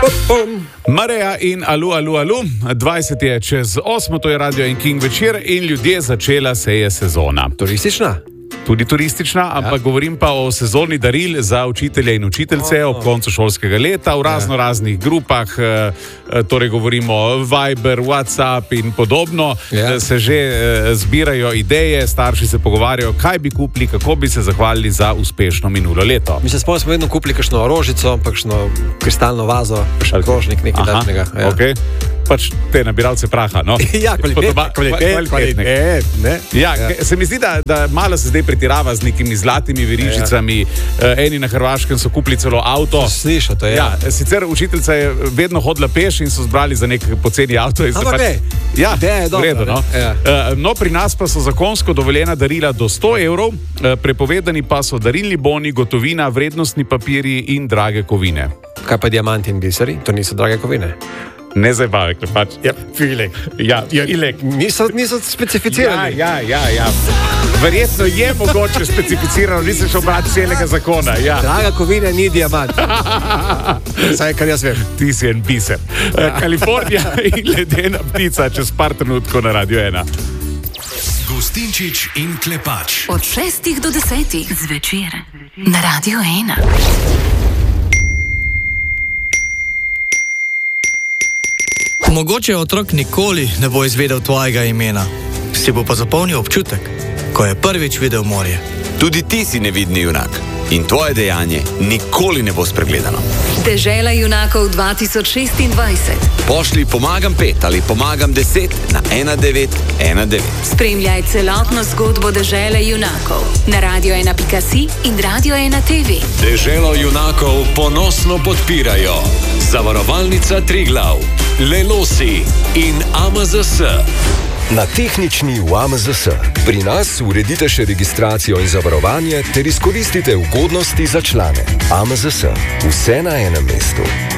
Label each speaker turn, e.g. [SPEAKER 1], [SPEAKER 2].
[SPEAKER 1] Mareja in alu. 20 je čez 8, to je Radio in King večer in ljudje, začela se je sezona.
[SPEAKER 2] Turistična?
[SPEAKER 1] Tudi turistična, ampak govorim pa o sezoni daril za učitelje in učiteljice ob koncu šolskega leta v raznih grupah, torej govorimo Viber, WhatsApp in podobno, se že zbirajo ideje, starši se pogovarjajo, kaj bi kupili, kako bi se zahvalili za uspešno minulo leto.
[SPEAKER 2] Mi se spomnim, smo vedno kupili kakšno rožico, kakšno kristalno vazo, kakšen krožnik, nekaj takšnega.
[SPEAKER 1] Okay. Pač te nabiralce praha, no?
[SPEAKER 2] Ja, kvalitetne.
[SPEAKER 1] Ja, se mi zdi, da malo se zdaj pretirava z nekimi zlatimi verižicami. Eni na Hrvaškem so kupili celo avto.
[SPEAKER 2] Slišal, to je.
[SPEAKER 1] Ja, sicer učiteljica je vedno hodila peš in so zbrali za nek poceni avto.
[SPEAKER 2] Ampak
[SPEAKER 1] ja,
[SPEAKER 2] je dobro.
[SPEAKER 1] Vredo, no? No, pri nas pa so zakonsko dovoljena darila do 100 evrov, prepovedani pa so darilni boni, gotovina, vrednostni papirji in drage kovine.
[SPEAKER 2] Kaj pa diamanti in biseri? To niso drage kovine.
[SPEAKER 1] Ne zabavek, ne pač.
[SPEAKER 2] Ja, filek.
[SPEAKER 1] Ja, ilek.
[SPEAKER 2] Niso specificirani.
[SPEAKER 1] Ja. Verjetno je mogoče specificirano, nisi še obrati celega zakona. Ja.
[SPEAKER 2] Draga kovina ni diamant. Saj, kar jaz vem.
[SPEAKER 1] Ti si en biser. Kalifornija in ledena ptica čez par trenutkov na Radio 1.
[SPEAKER 3] Gustinčič in Klepač.
[SPEAKER 4] Od 6 do 10 zvečer na Radio 1.
[SPEAKER 5] Mogoče otrok nikoli ne bo izvedel tvojega imena, si bo pa zapomnil občutek, ko je prvič videl morje.
[SPEAKER 6] Tudi ti si nevidni junak in tvoje dejanje nikoli ne bo spregledano.
[SPEAKER 4] Dežela junakov 2026.
[SPEAKER 6] Pošlji pomagam 5 ali pomagam 10 na 1919.
[SPEAKER 4] Spremljaj celotno zgodbo Dežele junakov na radio1.si in Radio 1 TV.
[SPEAKER 3] Deželo junakov ponosno podpirajo Zavarovalnica Triglav, Lelosi in AMZS.
[SPEAKER 7] Na tehnični v AMZS. Pri nas uredite še registracijo in zavarovanje ter izkoristite ugodnosti za člane. AMZS. Vse na enem mestu.